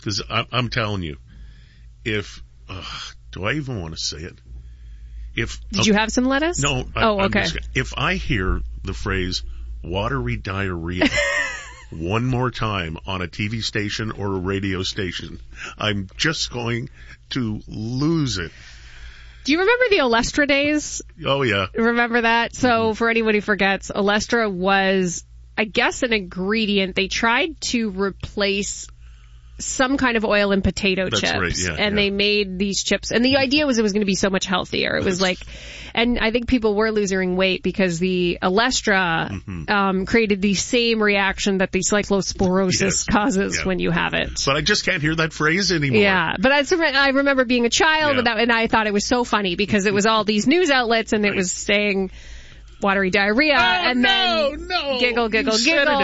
Because I'm telling you, do I even want to say it? Did you have some lettuce? No. Okay. If I hear the phrase watery diarrhea one more time on a TV station or a radio station, I'm just going to lose it. Do you remember the Olestra days? Oh, yeah. Remember that? So for anybody who forgets, Olestra was, I guess, an ingredient. They tried to replace some kind of oil in potato chips. Right, yeah, and they made these chips. And the idea was it was going to be so much healthier. It was like, and I think people were losing weight because the Olestra created the same reaction that the cyclosporosis causes when you have it. But I just can't hear that phrase anymore. Yeah, but I remember being a child and I thought it was so funny because it was all these news outlets and it was saying watery diarrhea, then giggle, giggle,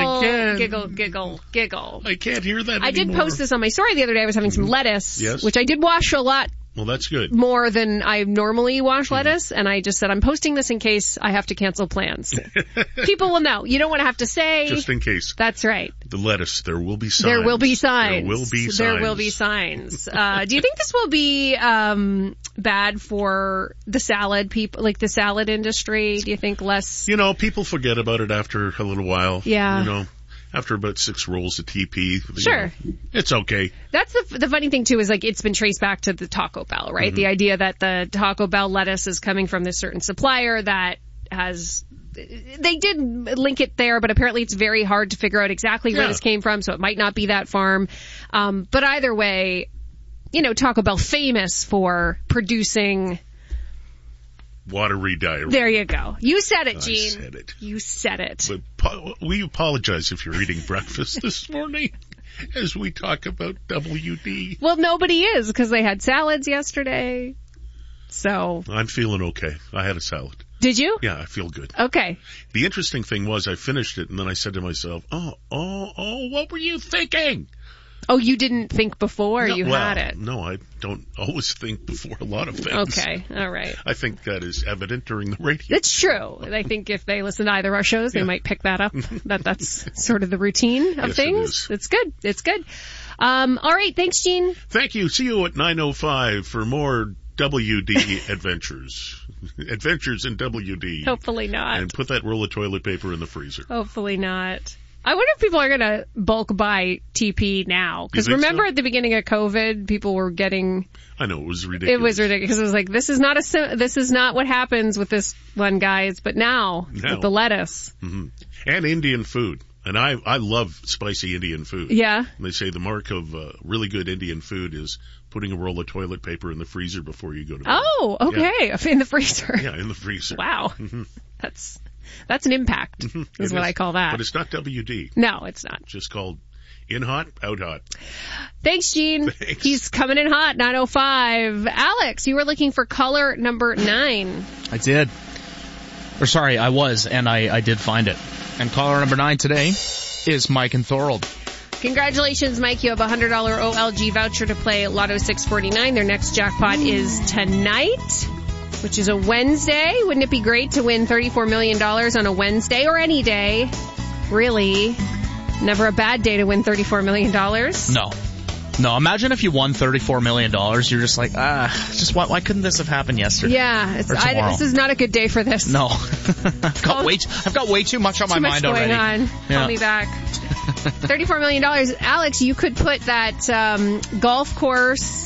giggle. I can't hear that anymore. I did post this on my story the other day. I was having some lettuce, which I did wash a lot. Well, that's good. More than I normally wash lettuce, and I just said, I'm posting this in case I have to cancel plans. People will know. You don't want to have to say. Just in case. That's right. The lettuce, there will be signs. There will be signs. There will be signs. There will be signs. Do you think this will be bad for the salad people, like the salad industry? Do you think less? People forget about it after a little while. Yeah. After about 6 rolls of TP. Sure. It's okay. That's the funny thing, too, is like it's been traced back to the Taco Bell, right? The idea that the Taco Bell lettuce is coming from this certain supplier that has... They did link it there, but apparently it's very hard to figure out exactly where this came from, so it might not be that farm. But either way, Taco Bell famous for producing... watery diarrhea. There you go. You said it, Gene. I said it. You said it. But we apologize if you're eating breakfast this morning as we talk about WD. Well, nobody is because they had salads yesterday. So. I'm feeling okay. I had a salad. Did you? Yeah, I feel good. Okay. The interesting thing was I finished it and then I said to myself, what were you thinking? Oh, you didn't think before you had it? No, I don't always think before a lot of things. Okay, all right. I think that is evident during the radio. It's true. I think if they listen to either of our shows, they might pick that up. That's sort of the routine of things. It is. It's good. It's good. All right, thanks, Gene. Thank you. See you at 9:05 for more WD adventures. Adventures in WD. Hopefully not. And put that roll of toilet paper in the freezer. Hopefully not. I wonder if people are going to bulk buy TP now. Because remember at the beginning of COVID, people were getting... I know, it was ridiculous. It was ridiculous. It was like, this is not what happens with this one, guys. But now, with the lettuce. Mm-hmm. And Indian food. And I love spicy Indian food. Yeah. And they say the mark of really good Indian food is putting a roll of toilet paper in the freezer before you go to bed. Oh, okay. Yeah. In the freezer. Yeah, in the freezer. Wow. Mm-hmm. That's an impact, is what I call that. But it's not WD. No, it's not. It's just called in hot, out hot. Thanks, Gene. Thanks. He's coming in hot, 9:05. Alex, you were looking for caller number 9. I did. I was, and I did find it. And caller number 9 today is Mike and Thorold. Congratulations, Mike. You have a $100 OLG voucher to play Lotto 649. Their next jackpot is tonight, which is a Wednesday. Wouldn't it be great to win $34 million on a Wednesday or any day? Really? Never a bad day to win $34 million. No, imagine if you won $34 million. You're just like, why couldn't this have happened yesterday? Yeah, this is not a good day for this. No. I've got way too much on my mind already. Too much going on. Call me back. $34 million. Alex, you could put that golf course,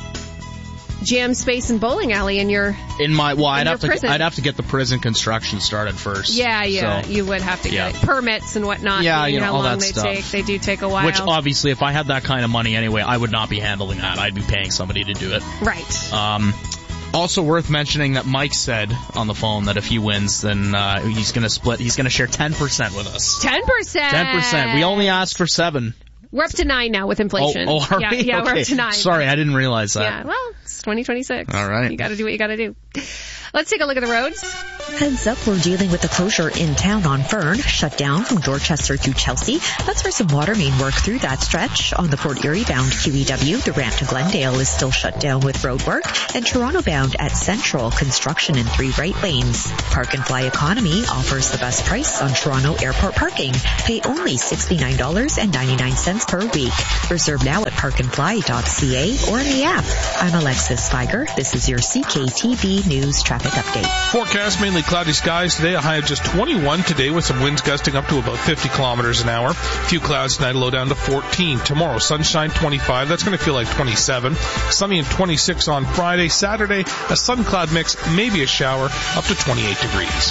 jam space, and bowling alley I'd have to get the prison construction started first. Yeah, so, you would have to get permits and whatnot. Yeah, how all long that stuff. They do take a while. Which obviously, if I had that kind of money anyway, I would not be handling that. I'd be paying somebody to do it. Right. Also worth mentioning that Mike said on the phone that if he wins, then he's going to share 10% with us. 10%. 10%. We only asked for 7. We're up to 9 now with inflation. Oh, are we? Yeah, okay. We're up to 9. Sorry, I didn't realize that. Yeah, well, it's 2026. All right. You got to do what you got to do. Let's take a look at the roads. Heads up, we're dealing with the closure in town on Fern, shut down from Dorchester to Chelsea. That's for some water main work through that stretch. On the Port Erie bound QEW, the ramp to Glendale is still shut down with road work. And Toronto bound at Central, construction in 3 right lanes. Park and Fly Economy offers the best price on Toronto airport parking. Pay only $69.99 per week. Reserve now at parkandfly.ca or in the app. I'm Alexis Spiger. This is your CKTV News Traffic Update. Forecast mainly cloudy skies today, a high of just 21 today with some winds gusting up to about 50 kilometers an hour. A few clouds tonight, low down to 14. Tomorrow, sunshine 25. That's going to feel like 27. Sunny and 26 on Friday. Saturday, a sun-cloud mix, maybe a shower, up to 28 degrees.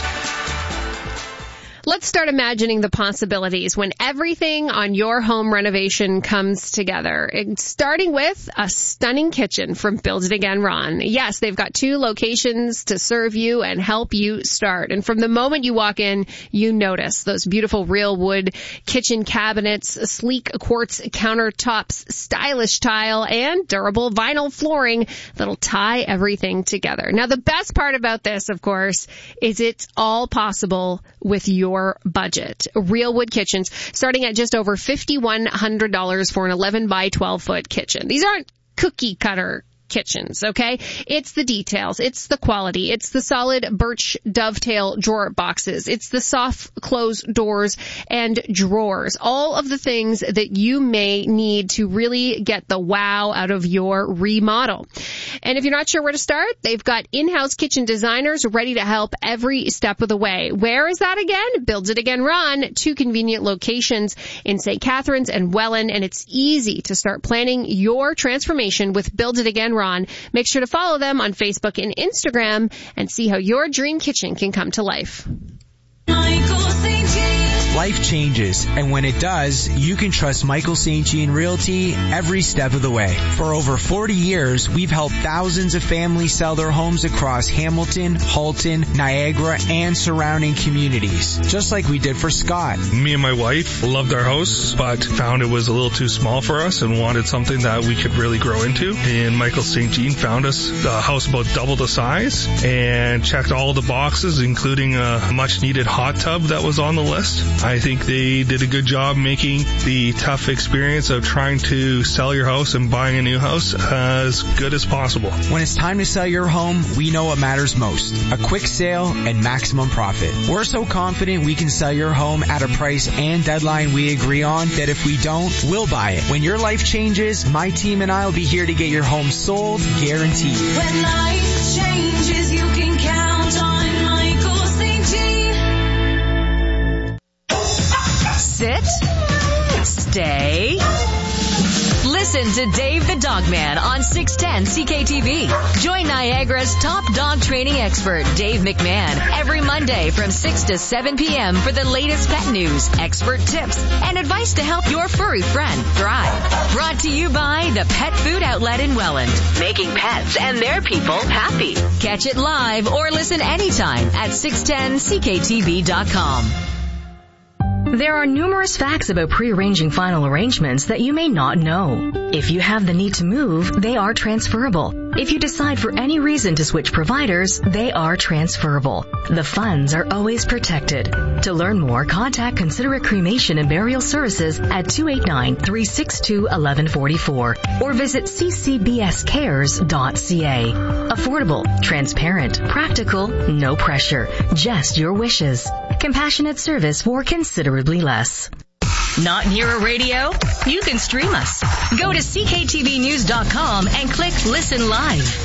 Let's start imagining the possibilities when everything on your home renovation comes together. Starting with a stunning kitchen from Build It Again Ron. Yes, they've got 2 locations to serve you and help you start. And from the moment you walk in, you notice those beautiful real wood kitchen cabinets, sleek quartz countertops, stylish tile, and durable vinyl flooring that'll tie everything together. Now, the best part about this, of course, is it's all possible with your budget. Real wood kitchens starting at just over $5,100 for an 11 by 12 foot kitchen. These aren't cookie cutter kitchens, okay? It's the details. It's the quality. It's the solid birch dovetail drawer boxes. It's the soft close doors and drawers. All of the things that you may need to really get the wow out of your remodel. And if you're not sure where to start, they've got in-house kitchen designers ready to help every step of the way. Where is that again? Build It Again Ron, 2 convenient locations in St. Catharines and Welland, and it's easy to start planning your transformation with Build It Again Ron. Make sure to follow them on Facebook and Instagram and see how your dream kitchen can come to life. Life changes, and when it does, you can trust Michael St. Jean Realty every step of the way. For over 40 years, we've helped thousands of families sell their homes across Hamilton, Halton, Niagara, and surrounding communities, just like we did for Scott. Me and my wife loved our house, but found it was a little too small for us and wanted something that we could really grow into. And Michael St. Jean found us a house about double the size and checked all the boxes, including a much-needed hot tub that was on the list. I think they did a good job making the tough experience of trying to sell your house and buying a new house as good as possible. When it's time to sell your home, we know what matters most: a quick sale and maximum profit. We're so confident we can sell your home at a price and deadline we agree on that if we don't, we'll buy it. When your life changes, my team and I will be here to get your home sold, guaranteed. When life changes, you can count on Michael St. Jean. Sit. Stay. Listen to Dave the Dogman on 610 CKTV. Join Niagara's top dog training expert, Dave McMahon, every Monday from 6 to 7 p.m. for the latest pet news, expert tips, and advice to help your furry friend thrive. Brought to you by the Pet Food Outlet in Welland, making pets and their people happy. Catch it live or listen anytime at 610CKTV.com. There are numerous facts about pre-arranging final arrangements that you may not know. If you have the need to move, they are transferable. If you decide for any reason to switch providers, they are transferable. The funds are always protected. To learn more, contact Considerate Cremation and Burial Services at 289-362-1144 or visit ccbscares.ca. Affordable, transparent, practical, no pressure, just your wishes. Compassionate service for considerably less. Not near a radio? You can stream us. Go to cktvnews.com and click Listen Live.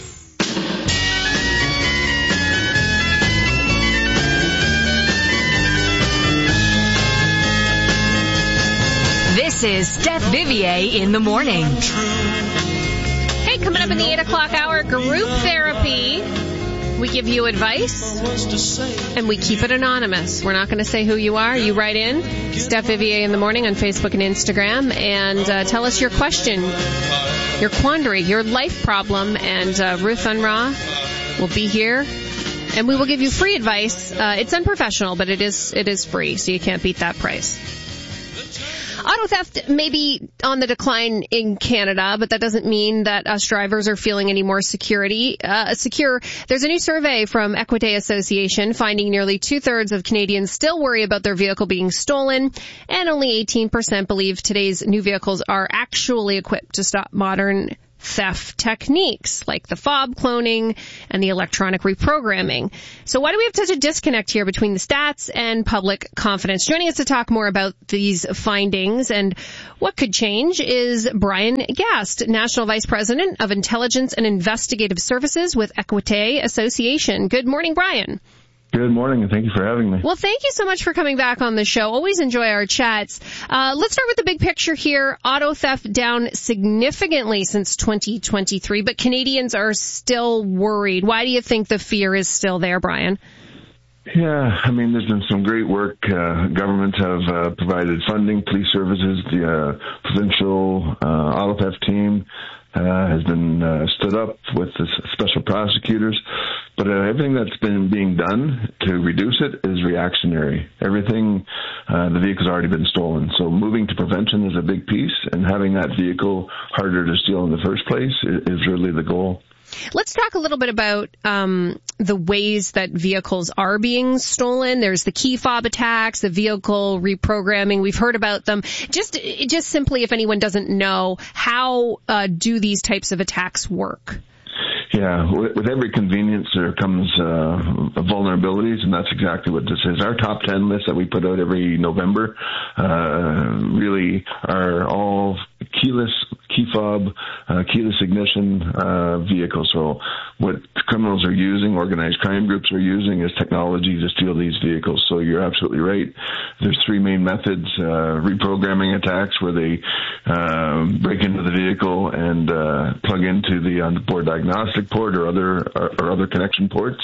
This is Steph Vivier in the morning. Hey, coming up in the 8 o'clock hour, group therapy. We give you advice, and we keep it anonymous. We're not going to say who you are. You write in, Steph Vivier in the morning on Facebook and Instagram, and tell us your question, your quandary, your life problem, and Ruth Unruh will be here, and we will give you free advice. It's unprofessional, but it is free, so you can't beat that price. Auto theft may be on the decline in Canada, but that doesn't mean that us drivers are feeling any more secure. There's a new survey from Equité Association finding nearly 2/3 of Canadians still worry about their vehicle being stolen, and only 18% believe today's new vehicles are actually equipped to stop modern theft techniques like the fob cloning and the electronic reprogramming. So why do we have such a disconnect here between the stats and public confidence? Joining us to talk more about these findings and what could change is Brian Gast, National Vice President of Intelligence and Investigative Services with Equité Association. Good morning, Brian. Good morning, and thank you for having me. Well, thank you so much for coming back on the show. Always enjoy our chats. Let's start with the big picture here. Auto theft down significantly since 2023, but Canadians are still worried. Why do you think the fear is still there, Brian? Yeah, I mean, there's been some great work. Governments have provided funding, police services, the provincial auto theft team has been stood up with the special prosecutors. But everything that's been being done to reduce it is reactionary. Everything, the vehicle's already been stolen. So moving to prevention is a big piece, and having that vehicle harder to steal in the first place is really the goal. Let's talk a little bit about the ways that vehicles are being stolen. There's the key fob attacks, the vehicle reprogramming. We've heard about them. Just simply, if anyone doesn't know, how do these types of attacks work? Yeah, with every convenience there comes vulnerabilities, and that's exactly what this is. Our top 10 list that we put out every November really are all keyless, key fob, keyless ignition vehicles. So what criminals are using, organized crime groups are using, is technology to steal these vehicles. So you're absolutely right. There's three main methods: reprogramming attacks, where they break into the vehicle and plug into the on-board diagnostic port or other connection ports.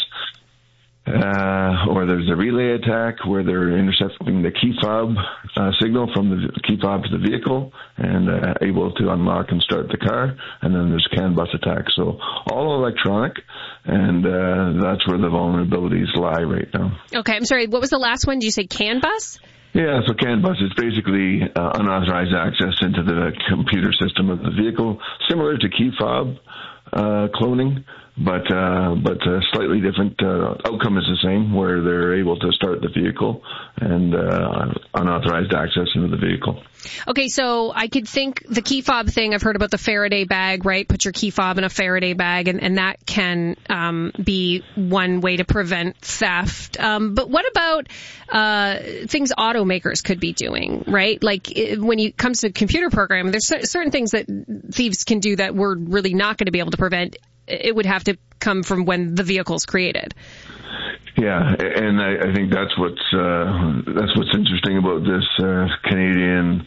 Or there's a relay attack where they're intercepting the key fob signal from the key fob to the vehicle and able to unlock and start the car. And then there's CAN bus attack. So all electronic, and that's where the vulnerabilities lie right now. Okay, I'm sorry. What was the last one? Did you say CAN bus? Yeah, so CAN bus is basically unauthorized access into the computer system of the vehicle, similar to key fob cloning, but slightly different. Outcome is the same, where they're able to start the vehicle and unauthorized access into the vehicle. Okay, so I could think the key fob thing, I've heard about the Faraday bag, right? Put your key fob in a Faraday bag, and that can be one way to prevent theft. But what about things automakers could be doing, right? Like when it comes to computer programming, there's certain things that thieves can do that we're really not going to be able to prevent. It would have to come from when the vehicle's created. Yeah, and I think that's what's interesting about this Canadian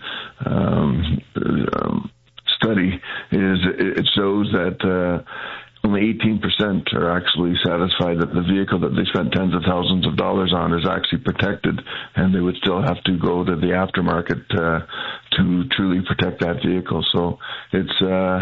study is it shows that only 18% are actually satisfied that the vehicle that they spent tens of thousands of dollars on is actually protected, and they would still have to go to the aftermarket to truly protect that vehicle. So it's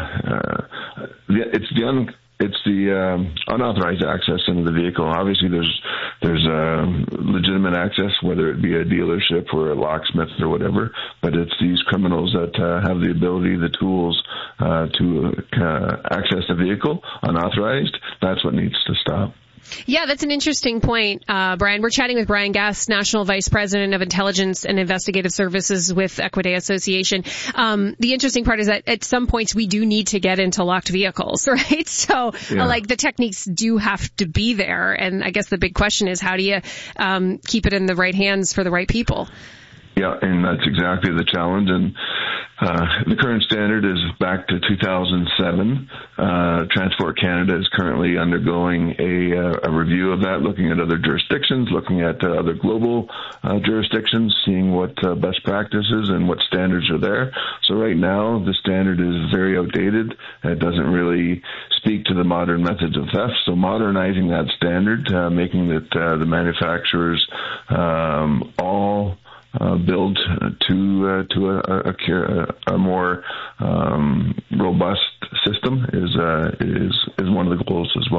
the unauthorized access into the vehicle. Obviously, there's legitimate access, whether it be a dealership or a locksmith or whatever. But it's these criminals that have the ability, the tools to access the vehicle unauthorized. That's what needs to stop. Yeah, that's an interesting point, Brian. We're chatting with Brian Gast, National Vice President of Intelligence and Investigative Services with Equité Association. The interesting part is that at some points we do need to get into locked vehicles, right? So, like, the techniques do have to be there. And I guess the big question is, how do you keep it in the right hands for the right people? Yeah, and that's exactly the challenge. And the current standard is back to 2007. Transport Canada is currently undergoing a review of that, looking at other jurisdictions, looking at other global jurisdictions, seeing what best practices and what standards are there. So right now, the standard is very outdated. It doesn't really speak to the modern methods of theft. So modernizing that standard, making that the manufacturers all build to a more robust system is one of the goals as well.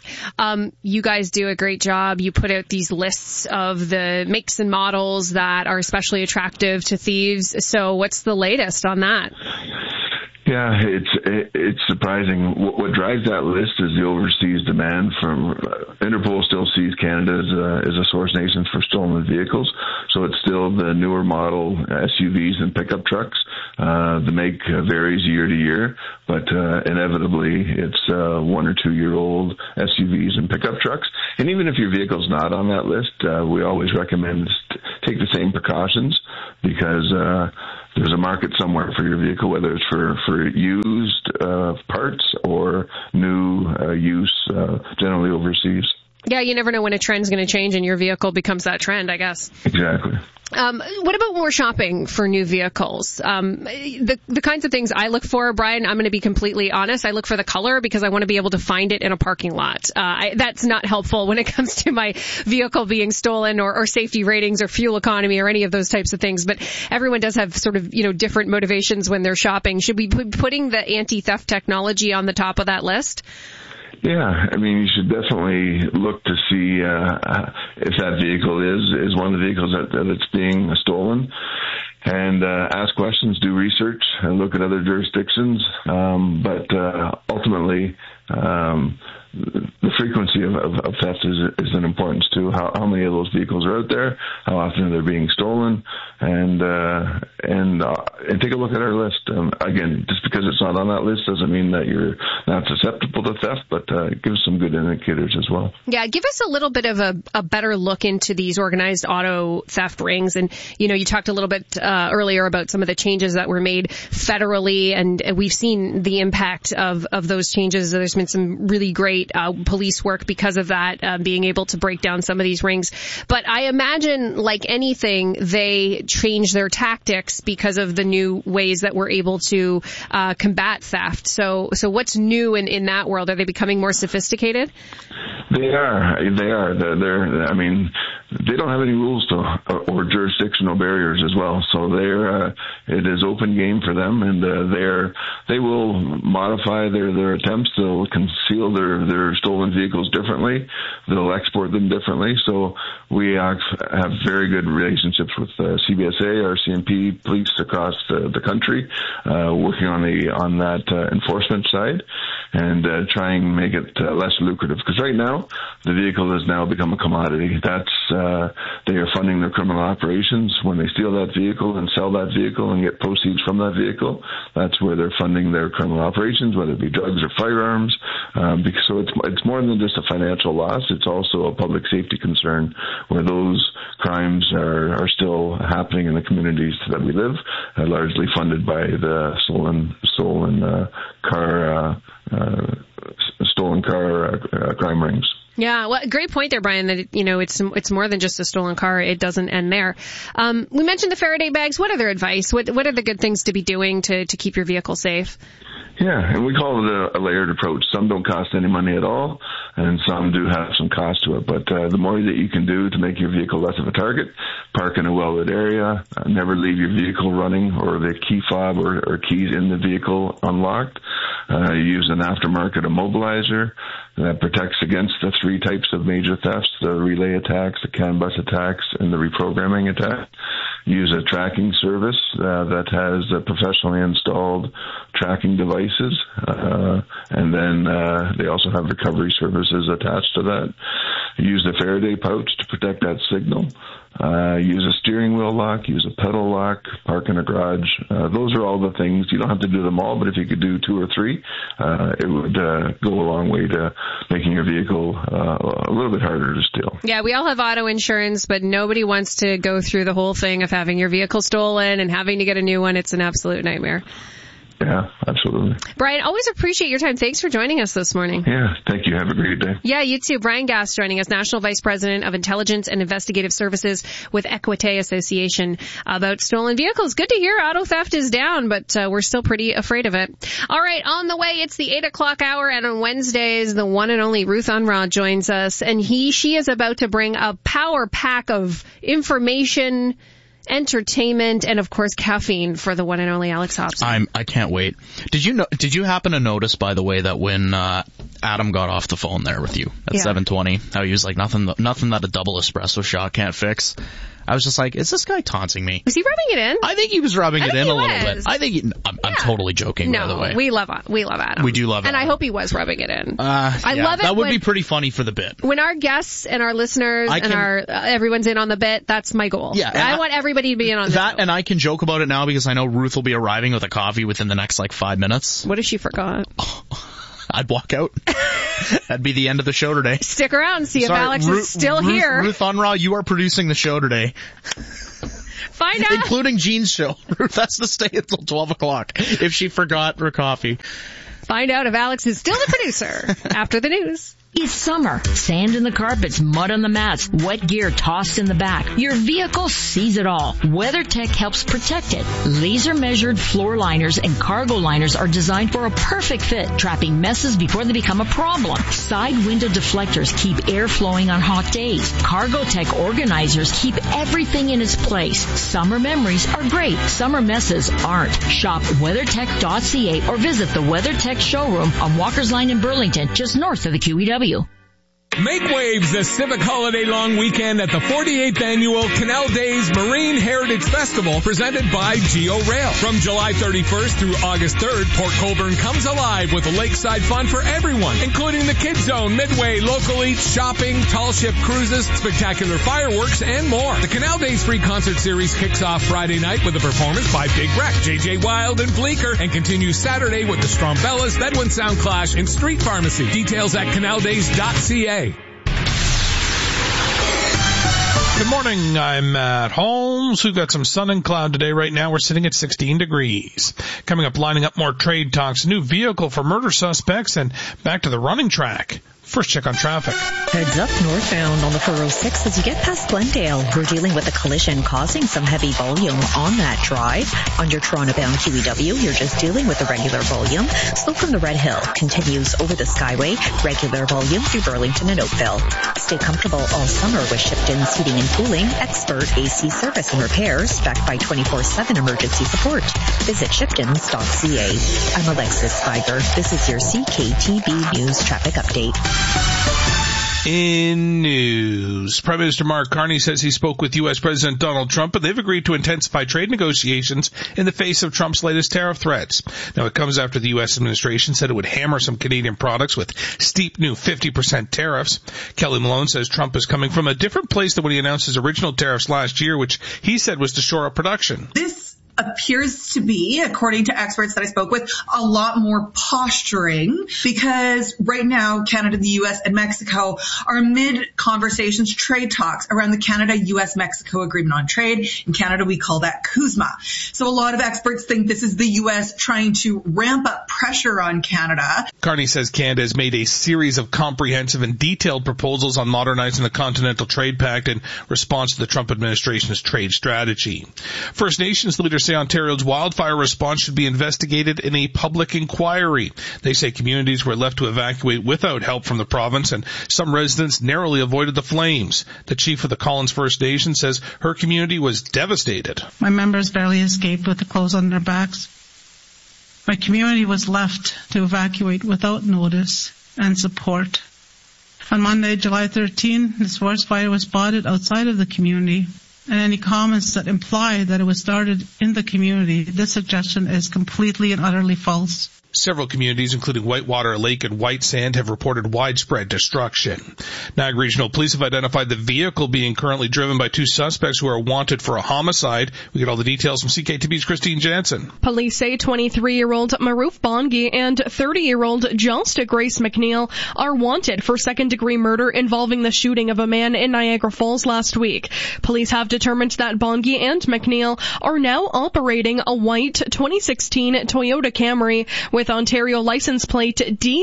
You guys do a great job. You put out these lists of the makes and models that are especially attractive to thieves. So what's the latest on that? Yeah, it's surprising. What drives that list is the overseas demand from Interpol still sees Canada as a source nation for stolen vehicles. So it's still the newer model SUVs and pickup trucks. The make varies year to year, but inevitably it's 1 or 2 year old SUVs and pickup trucks. And even if your vehicle's not on that list, we always recommend take the same precautions because there's a market somewhere for your vehicle, whether it's for used parts or new use, generally overseas. Yeah, you never know when a trend's going to change and your vehicle becomes that trend, I guess. Exactly. What about when we're shopping for new vehicles? The kinds of things I look for, Brian, I'm going to be completely honest. I look for the color because I want to be able to find it in a parking lot. That's not helpful when it comes to my vehicle being stolen or safety ratings or fuel economy or any of those types of things. But everyone does have sort of, different motivations when they're shopping. Should we be putting the anti-theft technology on the top of that list? Yeah, I mean, you should definitely look to see if that vehicle is one of the vehicles that it's being stolen, and ask questions, do research, and look at other jurisdictions. But ultimately, the frequency of theft is an importance too. How many of those vehicles are out there? How often are they being stolen? And take a look at our list. Again, just because it's not on that list doesn't mean that you're not susceptible to theft, but give us some good indicators as well. Yeah, give us a little bit of a better look into these organized auto theft rings. And, you talked a little bit earlier about some of the changes that were made federally, and we've seen the impact of those changes. There's been some really great police work because of that, being able to break down some of these rings. But I imagine, like anything, they change their tactics because of the new ways that we're able to combat theft. So what's new in that world? Are they becoming more sophisticated? They are. They're. I mean, they don't have any rules or jurisdictional barriers as well. So it is open game for them, and they will modify their attempts. They'll conceal their stolen vehicles differently. They'll export them differently. So we have very good relationships with CBSA, RCMP, police across the country, working on that enforcement side and trying to make it less lucrative. Because right now, the vehicle has now become a commodity. They are funding their criminal operations. When they steal that vehicle and sell that vehicle and get proceeds from that vehicle, that's where they're funding their criminal operations, whether it be drugs or firearms. So it's more than just a financial loss. It's also a public safety concern where those crimes are still happening in the communities that we live, largely funded by the stolen car crime rings. Yeah, well, great point there, Brian, that, it's more than just a stolen car. It doesn't end there. We mentioned the Faraday bags. What other advice? What are the good things to be doing to keep your vehicle safe? Yeah, and we call it a layered approach. Some don't cost any money at all, and some do have some cost to it. But the more that you can do to make your vehicle less of a target, park in a well-lit area, never leave your vehicle running or the key fob or keys in the vehicle unlocked. Use an aftermarket immobilizer that protects against the 3 types of major thefts, the relay attacks, the CAN bus attacks, and the reprogramming attack. Use a tracking service that has professionally installed tracking devices, and then they also have recovery services attached to that. Use the Faraday pouch to protect that signal. Use a steering wheel lock, use a pedal lock, park in a garage. Those are all the things. You don't have to do them all, but if you could do 2 or 3, it would go a long way to making your vehicle a little bit harder to steal. Yeah, we all have auto insurance, but nobody wants to go through the whole thing of having your vehicle stolen and having to get a new one. It's an absolute nightmare. Yeah, absolutely. Brian, always appreciate your time. Thanks for joining us this morning. Yeah, thank you. Have a great day. Yeah, you too. Brian Gass joining us, National Vice President of Intelligence and Investigative Services with Equite Association about stolen vehicles. Good to hear auto theft is down, but we're still pretty afraid of it. All right, on the way, it's the 8 o'clock hour, and on Wednesdays, the one and only Ruth Unruh joins us, and she is about to bring a power pack of information entertainment, and of course caffeine for the one and only Alex Hobson. I can't wait. Did you happen to notice, by the way, that when Adam got off the phone there with you at 7:20, how he was like, nothing that a double espresso shot can't fix? I was just like, is this guy taunting me? Was he rubbing it in? I think he was rubbing it in a little bit. I think I'm totally joking, by the way. No, we love Adam. We do love Adam. And I hope he was rubbing it in. I love it. That would be pretty funny for the bit. When our guests and our listeners everyone's in on the bit, that's my goal. Yeah, I want everybody to be in on that. And I can joke about it now because I know Ruth will be arriving with a coffee within the next 5 minutes. What if she forgot? I'd walk out. That'd be the end of the show today. Stick around and see if Alex is still here. Ruth Unruh, you are producing the show today. Find out. Including Jean's show. Ruth has to stay until 12 o'clock if she forgot her coffee. Find out if Alex is still the producer after the news. It's summer. Sand in the carpets, mud on the mats, wet gear tossed in the back. Your vehicle sees it all. WeatherTech helps protect it. Laser-measured floor liners and cargo liners are designed for a perfect fit, trapping messes before they become a problem. Side window deflectors keep air flowing on hot days. Cargotech organizers keep everything in its place. Summer memories are great. Summer messes aren't. Shop WeatherTech.ca or visit the WeatherTech showroom on Walker's Line in Burlington, just north of the QEW. Make waves this civic holiday long weekend at the 48th Annual Canal Days Marine Heritage Festival presented by Geo Rail. From July 31st through August 3rd, Port Colborne comes alive with lakeside fun for everyone, including the Kids Zone, Midway, local eats, shopping, tall ship cruises, spectacular fireworks, and more. The Canal Days free concert series kicks off Friday night with a performance by Big Wreck, JJ Wild, and Bleecker, and continues Saturday with the Strombellas, Bedouin Sound Clash, and Street Pharmacy. Details at canaldays.ca. Good morning, I'm Matt Holmes. We've got some sun and cloud today. Right now we're sitting at 16 degrees. Coming up, lining up more trade talks, new vehicle for murder suspects, and back to the running track. First check on traffic. Heads up northbound on the 406 as you get past Glendale. We're dealing with a collision causing some heavy volume on that drive. On your Toronto-bound QEW, you're just dealing with the regular volume. Slow from the Red Hill continues over the Skyway. Regular volume through Burlington and Oakville. Stay comfortable all summer with Shipton's Heating and Cooling. Expert AC service and repairs backed by 24/7 emergency support. Visit Shiptons.ca. I'm Alexis Fiber. This is your CKTB News Traffic Update. In news, Prime Minister Mark Carney says he spoke with U.S. President Donald Trump, and they've agreed to intensify trade negotiations in the face of Trump's latest tariff threats. Now, it comes after the U.S. administration said it would hammer some Canadian products with steep new 50% tariffs. Kelly Malone says Trump is coming from a different place than when he announced his original tariffs last year, which he said was to shore up production. This appears to be, according to experts that I spoke with, a lot more posturing because right now Canada, the U.S., and Mexico are mid conversations, trade talks around the Canada-U.S.-Mexico Agreement on Trade. In Canada, we call that CUSMA. So a lot of experts think this is the U.S. trying to ramp up pressure on Canada. Carney says Canada has made a series of comprehensive and detailed proposals on modernizing the Continental Trade Pact in response to the Trump administration's trade strategy. First Nations leaders say Ontario's wildfire response should be investigated in a public inquiry. They say communities were left to evacuate without help from the province, and some residents narrowly avoided the flames. The chief of the Collins First Nation says her community was devastated. My members barely escaped with the clothes on their backs. My community was left to evacuate without notice and support. On Monday, July 13, this forest fire was spotted outside of the community, and any comments that imply that it was started in the community, this suggestion is completely and utterly false. Several communities, including Whitewater Lake and White Sand, have reported widespread destruction. Niagara Regional Police have identified the vehicle being currently driven by two suspects who are wanted for a homicide. We get all the details from CKTV's Christine Jansen. Police say 23-year-old Maroof Bongi and 30-year-old Josta Grace McNeil are wanted for second-degree murder involving the shooting of a man in Niagara Falls last week. Police have determined that Bongi and McNeil are now operating a white 2016 Toyota Camry with Ontario license plate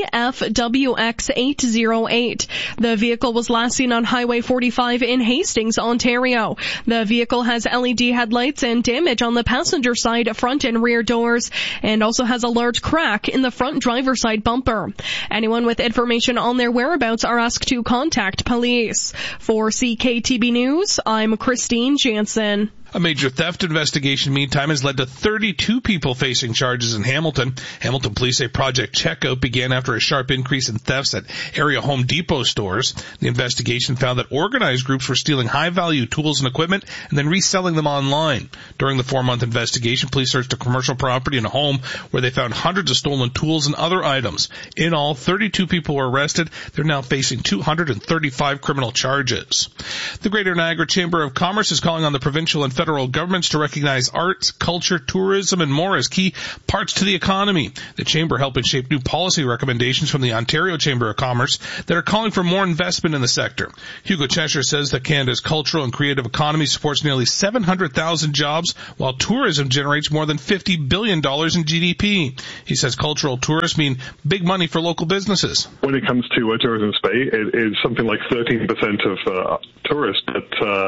DFWX808. The vehicle was last seen on Highway 45 in Hastings, Ontario. The vehicle has LED headlights and damage on the passenger side, front and rear doors, and also has a large crack in the front driver's side bumper. Anyone with information on their whereabouts are asked to contact police. For CKTB News, I'm Christine Jansen. A major theft investigation, meantime, has led to 32 people facing charges in Hamilton. Hamilton police say Project Checkout began after a sharp increase in thefts at area Home Depot stores. The investigation found that organized groups were stealing high-value tools and equipment and then reselling them online. During the 4-month investigation, police searched a commercial property and a home where they found hundreds of stolen tools and other items. In all, 32 people were arrested. They're now facing 235 criminal charges. The Greater Niagara Chamber of Commerce is calling on the provincial and federal governments to recognize arts, culture, tourism, and more as key parts to the economy. The Chamber helping shape new policy recommendations from the Ontario Chamber of Commerce that are calling for more investment in the sector. Hugo Cheshire says that Canada's cultural and creative economy supports nearly 700,000 jobs, while tourism generates more than $50 billion in GDP. He says cultural tourists mean big money for local businesses. When it comes to tourism space, it is something like 13% of tourists, but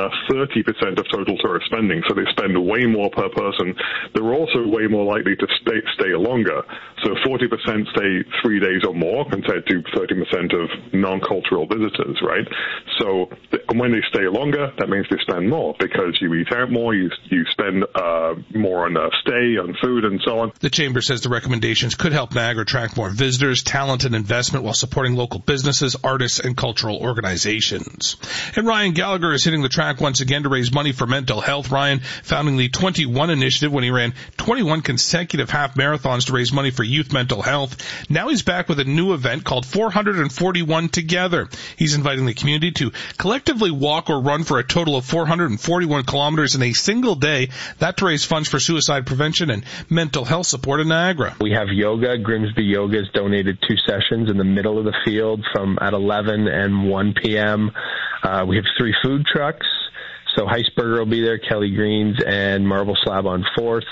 30% of total tourist spending. So they spend way more per person. They're also way more likely to stay longer. So 40% stay 3 days or more compared to 30% of non-cultural visitors, right? So when they stay longer, that means they spend more because you eat out more, you spend more on stay, on food, and so on. The Chamber says the recommendations could help Niagara attract more visitors, talent, and investment while supporting local businesses, artists, and cultural organizations. And Ryan Gallagher is hitting the track once again to raise money for mental health. Ryan founding the 21 initiative when he ran 21 consecutive half marathons to raise money for youth mental health. Now he's back with a new event called 441 Together. He's inviting the community to collectively walk or run for a total of 441 kilometers in a single day. That to raise funds for suicide prevention and mental health support in Niagara. We have yoga. Grimsby Yoga has donated 2 sessions in the middle of the field from at 11 and 1 p.m. We have 3 food trucks. So Heisberger will be there, Kelly Greens, and Marble Slab on 4th.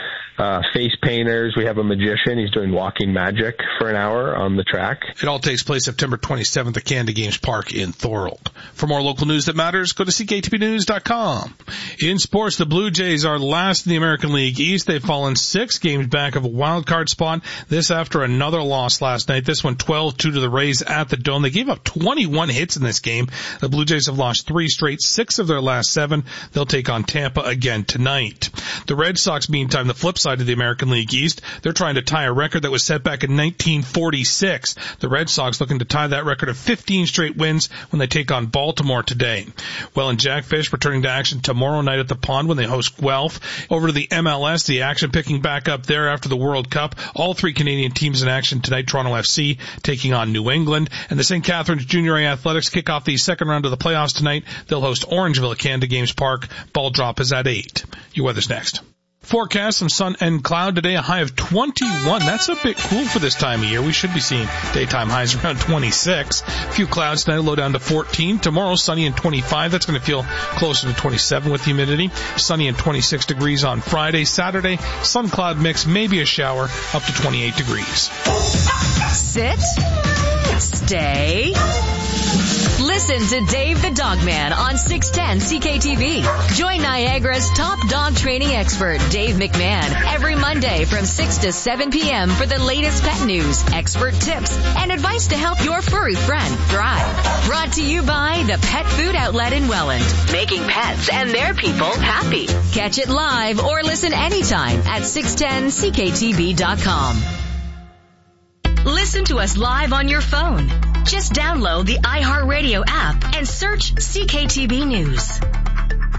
Face painters. We have a magician. He's doing walking magic for an hour on the track. It all takes place September 27th at Canada Games Park in Thorold. For more local news that matters, go to CKTBnews.com. In sports, the Blue Jays are last in the American League East. They've fallen 6 games back of a wild card spot. This after another loss last night. This one 12-2 to the Rays at the Dome. They gave up 21 hits in this game. The Blue Jays have lost 3 straight, 6 of their last 7. They'll take on Tampa again tonight. The Red Sox, meantime, the flip side of the American League East, they're trying to tie a record that was set back in 1946. The Red Sox looking to tie that record of 15 straight wins when they take on Baltimore today. Well, and Jackfish returning to action tomorrow night at the Pond when they host Guelph. Over to the MLS, the action picking back up there after the World Cup. All 3 Canadian teams in action tonight. Toronto FC taking on New England. And the St. Catharines Junior A Athletics kick off the second round of the playoffs tonight. They'll host Orangeville at Canada Games Park. Ball drop is at 8. Your weather's next. Forecast, some sun and cloud today, a high of 21. That's a bit cool for this time of year. We should be seeing daytime highs around 26. A few clouds tonight, low down to 14. Tomorrow, sunny and 25. That's going to feel closer to 27 with humidity. Sunny and 26 degrees on Friday. Saturday, sun cloud mix, maybe a shower, up to 28 degrees. Sit. Stay. Listen to Dave the Dogman on 610 CKTV. Join Niagara's top dog training expert, Dave McMahon, every Monday from 6 to 7 p.m. for the latest pet news, expert tips, and advice to help your furry friend thrive. Brought to you by the Pet Food Outlet in Welland, making pets and their people happy. Catch it live or listen anytime at 610CKTV.com. Listen to us live on your phone. Just download the iHeartRadio app and search CKTB News.